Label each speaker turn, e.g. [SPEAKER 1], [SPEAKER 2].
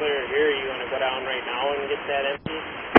[SPEAKER 1] clear here. You want to go down right now and get that empty?